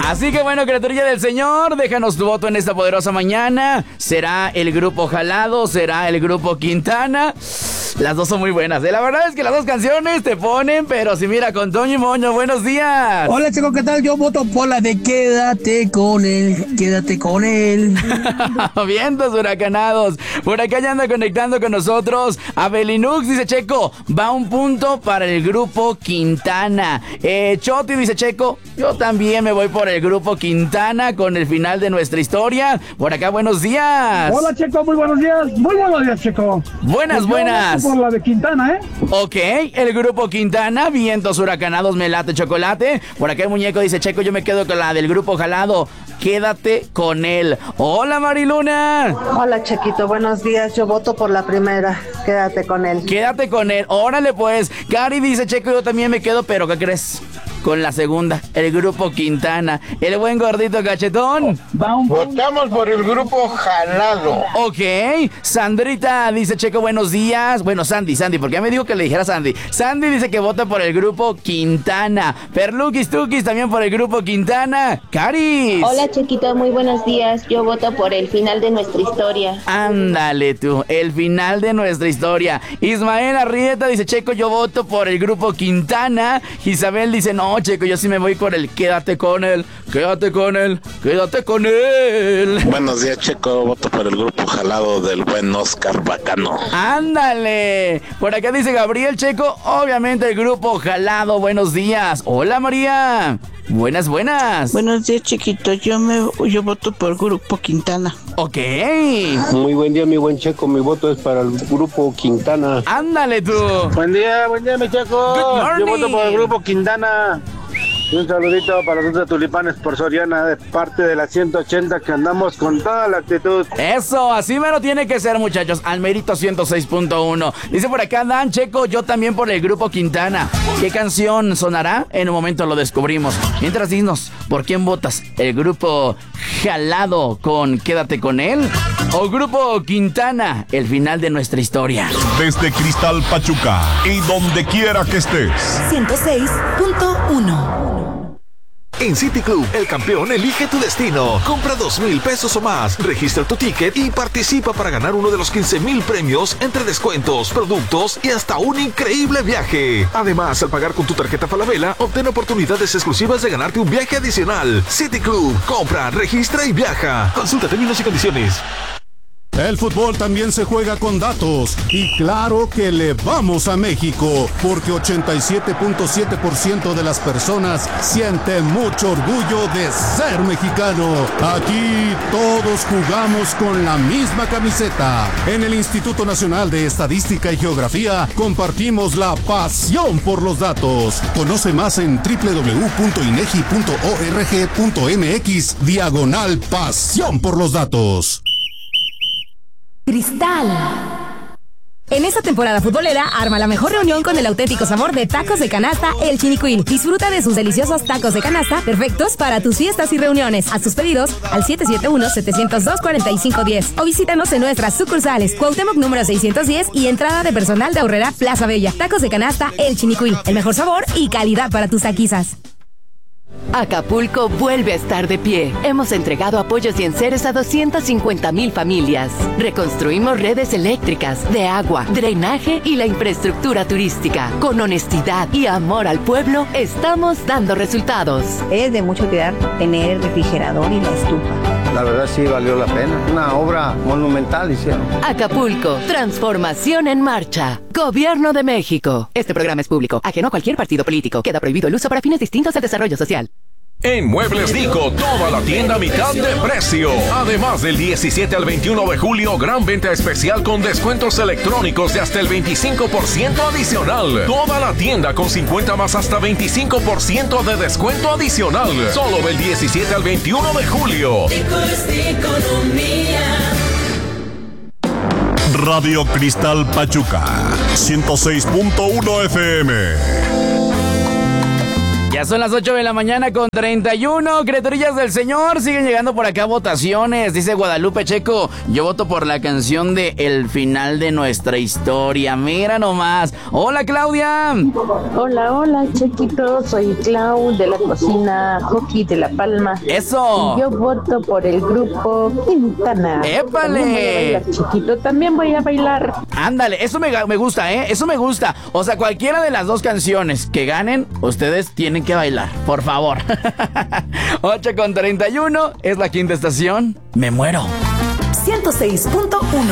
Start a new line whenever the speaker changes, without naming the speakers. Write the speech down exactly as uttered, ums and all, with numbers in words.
Así que bueno, criaturilla del Señor, déjanos tu voto en esta poderosa mañana. ¿Será el grupo Jalado? ¿Será el grupo Quintana? Las dos son muy buenas, ¿eh? La verdad es que las dos canciones te ponen, pero si mira, con Toño y Moño, buenos días.
Hola, chico, ¿qué tal? Yo voto por la de quédate con él, quédate con él.
Vientos huracanados. Por acá ya anda conectando con nosotros Abelinux, dice Checo, va un punto para el grupo Quintana. Eh, Choti dice Checo, yo también me voy por el grupo Quintana con el final de nuestra historia. Por acá, buenos días.
Hola, Checo, muy buenos días. Muy buenos días, Checo.
Buenas,
pues
buenas.
Por la de Quintana, ¿eh?
Ok, el grupo Quintana, vientos huracanados, me late chocolate. Por acá el muñeco dice Checo, yo me quedo con la del grupo Jalado. Quédate con él. Hola, Mariluna.
Hola, Chequito, buenos días. Yo voto por la primera. Quédate con él.
Quédate con él. Órale, pues. Cari dice Checo, yo también me quedo, pero ¿qué crees? Con la segunda, el grupo Quintana. El buen gordito cachetón.
Votamos por el grupo Jalado.
Ok. Sandrita dice Checo, buenos días. Bueno, Sandy, Sandy, porque ya me dijo que le dijera Sandy. Sandy dice que vota por el grupo Quintana. Perluquis Tuquis también por el grupo Quintana. Caris.
Hola, Chequito, muy buenos días. Yo voto por el final de nuestra historia.
Ándale tú, el final de nuestra historia. Ismael Arrieta dice Checo, yo voto por el grupo Quintana. Isabel dice no, Checo, yo sí me voy por el quédate con él, quédate con él, quédate con él.
Buenos días, Checo, voto por el grupo Jalado del buen Oscar Bacano.
Ándale, por acá dice Gabriel Checo, obviamente el grupo Jalado, buenos días. Hola, María. Buenas, buenas.
Buenos días, chiquito. Yo me yo voto por Grupo Quintana.
Ok.
Muy buen día, mi buen Checo. Mi voto es para el Grupo Quintana.
Ándale tú.
Buen día, buen día, mi Checo. Yo voto por el Grupo Quintana. Y un saludito para los de Tulipanes por Soriana, de parte de la ciento ochenta, que andamos con toda la actitud.
Eso, así me lo tiene que ser, muchachos. Almerito ciento seis punto uno. Dice por acá Dan Checo, yo también por el grupo Quintana. ¿Qué canción sonará? En un momento lo descubrimos. Mientras, dinos, ¿por quién votas? ¿El grupo Jalado con Quédate con él? ¿O grupo Quintana, el final de nuestra historia?
Desde Cristal Pachuca y donde quiera que estés.
ciento seis punto uno.
En City Club, el campeón elige tu destino. Compra dos mil pesos o más, registra tu ticket y participa para ganar uno de los quince mil premios entre descuentos, productos y hasta un increíble viaje. Además, al pagar con tu tarjeta Falabella, obtén oportunidades exclusivas de ganarte un viaje adicional. City Club, compra, registra y viaja. Consulta términos y condiciones.
El fútbol también se juega con datos y claro que le vamos a México porque ochenta y siete punto siete por ciento de las personas sienten mucho orgullo de ser mexicano. Aquí todos jugamos con la misma camiseta. En el Instituto Nacional de Estadística y Geografía compartimos la pasión por los datos. Conoce más en doble u doble u doble u punto inegi punto org punto mx diagonal pasión por los datos.
Cristal. En esta temporada futbolera, arma la mejor reunión con el auténtico sabor de tacos de canasta El Chinicuil. Disfruta de sus deliciosos tacos de canasta, perfectos para tus fiestas y reuniones. Haz tus pedidos al siete siete uno, siete cero dos, cuatro cinco uno cero o visítanos en nuestras sucursales Cuauhtémoc número seiscientos diez y entrada de personal de Aurrera Plaza Bella. Tacos de canasta El Chinicuil, el mejor sabor y calidad para tus taquizas.
Acapulco vuelve a estar de pie. Hemos entregado apoyos y enseres a doscientas cincuenta mil familias. Reconstruimos redes eléctricas, de agua, drenaje y la infraestructura turística. Con honestidad y amor al pueblo, estamos dando resultados.
Es de mucho cuidar tener el refrigerador y la estufa.
La verdad sí valió la pena. Una obra monumental hicieron.
Acapulco, transformación en marcha. Gobierno de México. Este programa es público, ajeno a cualquier partido político. Queda prohibido el uso para fines distintos al desarrollo social.
En Muebles Nico, toda la tienda a mitad de precio. Además, del diecisiete al veintiuno de julio, gran venta especial con descuentos electrónicos de hasta el veinticinco por ciento adicional. Toda la tienda con cincuenta más hasta veinticinco por ciento de descuento adicional. Solo del diecisiete al veintiuno de julio.
Radio Cristal Pachuca, ciento seis punto uno F M.
Ya son las ocho de la mañana con treinta y uno. Criaturillas del Señor, siguen llegando por acá votaciones. Dice Guadalupe Checo, yo voto por la canción de El final de nuestra historia. Mira nomás. Hola, Claudia.
Hola, hola, Chequito. Soy Clau de la cocina Hockey de La Palma.
Eso.
Y yo voto por el grupo Quintana.
¡Épale!
También voy a bailar, Chiquito. También voy a bailar.
Ándale, eso me, me gusta, ¿eh? Eso me gusta. O sea, cualquiera de las dos canciones que ganen, ustedes tienen que bailar, por favor. ocho con treinta y uno, es la quinta estación. Me muero.
ciento seis punto uno